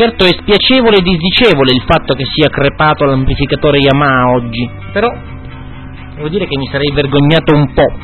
Certo è spiacevole e disdicevole il fatto che sia crepato l'amplificatore Yamaha oggi, però devo dire che mi sarei vergognato un po'